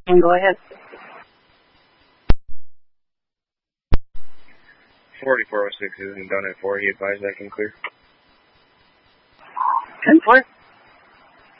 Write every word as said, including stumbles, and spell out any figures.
And go ahead. forty-four oh six isn't done at four. He advised I can clear. ten four.